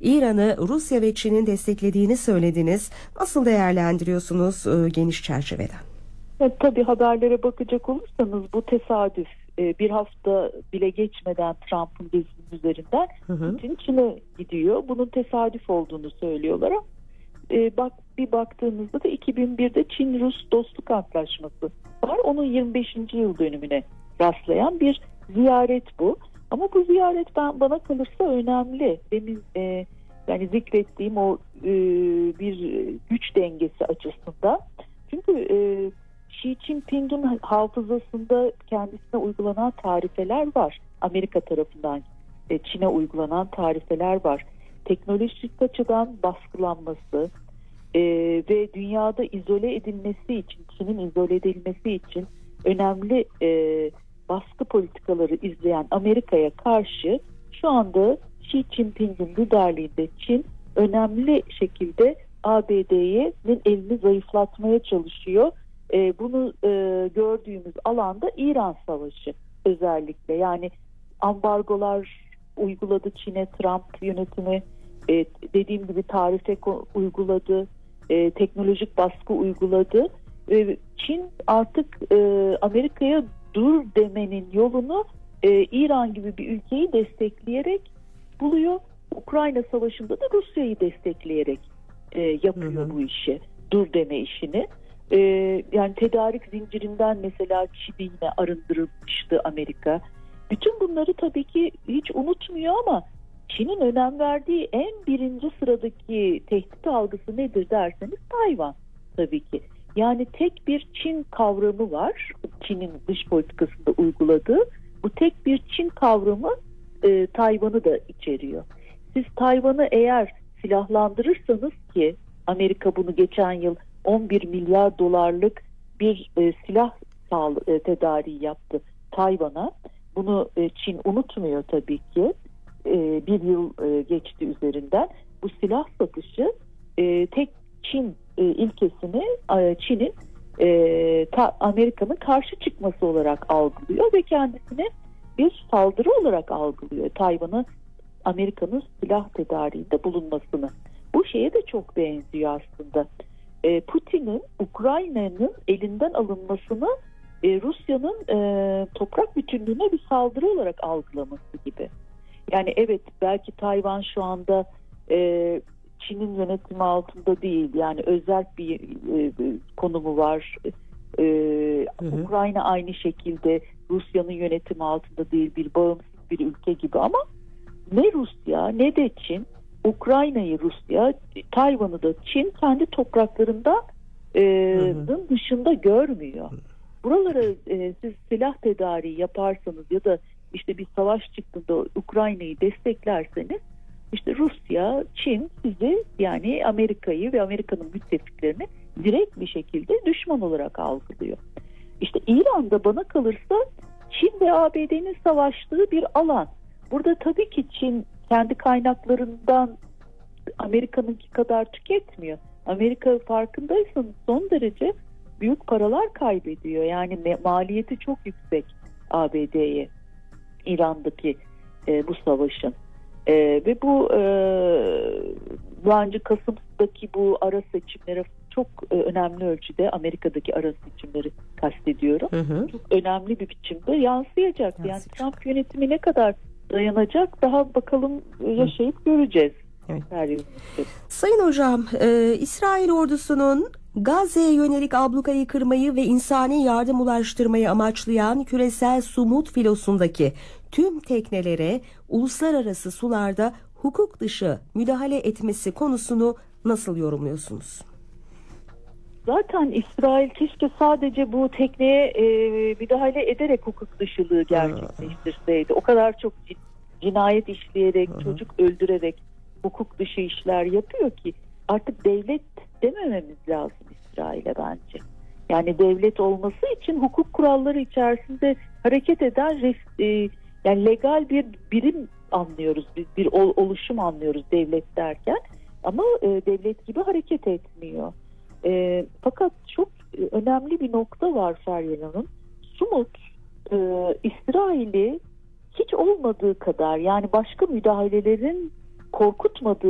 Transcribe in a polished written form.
İran'ı Rusya ve Çin'in desteklediğini söylediniz. Nasıl değerlendiriyorsunuz geniş çerçeveden? Evet, tabii haberlere bakacak olursanız bu tesadüf. Bir hafta bile geçmeden Trump'ın gezinin üzerinden Putin Çin'e gidiyor. Bunun tesadüf olduğunu söylüyorlar ama bir baktığımızda da 2001'de Çin-Rus Dostluk Antlaşması var. Onun 25. yıl dönümüne rastlayan bir ziyaret bu. Ama bu ziyaret bana kalırsa önemli. Benim yani zikrettiğim o bir güç dengesi açısından. Çünkü Xi Jinping'in hafızasında kendisine uygulanan tarifeler var. Amerika tarafından Çin'e uygulanan tarifeler var. Teknolojik açıdan baskılanması ve dünyada izole edilmesi için, Çin'in izole edilmesi için önemli baskı politikaları izleyen Amerika'ya karşı şu anda Xi Jinping'in liderliğinde Çin önemli şekilde ABD'nin elini zayıflatmaya çalışıyor. Bunu gördüğümüz alanda İran Savaşı özellikle, yani ambargolar uyguladı Çin'e Trump yönetimi, dediğim gibi tarife uyguladı, teknolojik baskı uyguladı. Çin artık Amerika'ya dur demenin yolunu İran gibi bir ülkeyi destekleyerek buluyor. Ukrayna Savaşı'nda da Rusya'yı destekleyerek yapıyor bu işi, dur deme işini. Yani tedarik zincirinden mesela Çin'i yine arındırılmıştı Amerika. Bütün bunları tabii ki hiç unutmuyor ama Çin'in önem verdiği en birinci sıradaki tehdit algısı nedir derseniz Tayvan tabii ki. Yani tek bir Çin kavramı var. Çin'in dış politikasında uyguladığı. Bu tek bir Çin kavramı Tayvan'ı da içeriyor. Siz Tayvan'ı eğer silahlandırırsanız, ki Amerika bunu geçen yıl 11 milyar dolarlık bir silah tedariği yaptı Tayvan'a. Bunu Çin unutmuyor tabii ki. Bir yıl geçti üzerinden. Bu silah satışı tek Çin ilkesini Çin'in Amerika'nın karşı çıkması olarak algılıyor ve kendisine bir saldırı olarak algılıyor. Tayvan'ı Amerika'nın silah tedariğinde bulunmasını. Bu şeye de çok benziyor aslında. Putin'in Ukrayna'nın elinden alınmasını Rusya'nın toprak bütünlüğüne bir saldırı olarak algılaması gibi. Yani evet, belki Tayvan şu anda Çin'in yönetimi altında değil. Yani özel bir konumu var. Ukrayna aynı şekilde Rusya'nın yönetimi altında değil, bir bağımsız bir ülke gibi, ama ne Rusya ne de Çin Ukrayna'yı Rusya, Tayvan'ı da Çin kendi topraklarından dışında görmüyor. Buralara siz silah tedariği yaparsanız ya da işte bir savaş çıktığında Ukrayna'yı desteklerseniz, işte Rusya, Çin sizi, yani Amerika'yı ve Amerika'nın müttefiklerini direkt bir şekilde düşman olarak algılıyor. İşte İran'da bana kalırsa Çin ve ABD'nin savaştığı bir alan. Burada tabii ki Çin kendi kaynaklarından Amerika'nınki kadar tüketmiyor. Amerika, farkındaysanız, son derece büyük paralar kaybediyor. Yani maliyeti çok yüksek ABD'ye, İran'daki bu savaşın. Ve bu bence Kasım'daki bu ara seçimlere çok önemli ölçüde, Amerika'daki ara seçimleri kastediyorum. Çok önemli bir biçimde yansıyacak. Yani Trump yönetimi ne kadar dayanacak, daha bakalım yaşayıp göreceğiz. Evet. Sayın Hocam, İsrail ordusunun Gazze'ye yönelik ablukayı kırmayı ve insani yardım ulaştırmayı amaçlayan küresel Sumut filosundaki tüm teknelere uluslararası sularda hukuk dışı müdahale etmesi konusunu nasıl yorumluyorsunuz? Zaten İsrail keşke sadece bu tekneye müdahale ederek hukuk dışılığı gerçekleştirseydi. O kadar çok cinayet işleyerek, çocuk öldürerek hukuk dışı işler yapıyor ki artık devlet demememiz lazım İsrail'e bence. Yani devlet olması için hukuk kuralları içerisinde hareket eden yani legal bir birim anlıyoruz, bir oluşum anlıyoruz devlet derken, ama devlet gibi hareket etmiyor. Fakat çok önemli bir nokta var Feryal Hanım. Sumut İsrail'i hiç olmadığı kadar, yani başka müdahalelerin korkutmadığı